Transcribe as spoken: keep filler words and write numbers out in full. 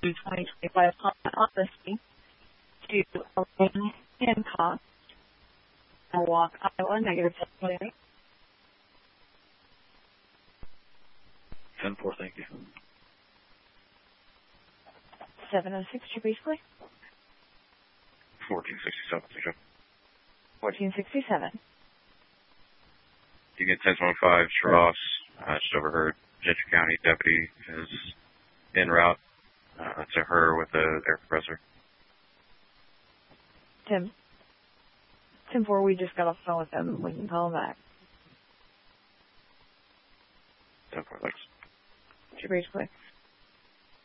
twenty twenty-five Honda Odyssey to Elaine Hancock, Norwalk, Iowa, negative ten four. ten four, thank you. seven oh six, your base play. fourteen sixty-seven, thank you. fourteen sixty-seven. You get ten twenty-five, Ross, uh, just overheard. Gentry County deputy is en route uh, to her with the air compressor. Tim. ten four, we just got off the phone with him. We can call him back. ten four, thanks. Your base play.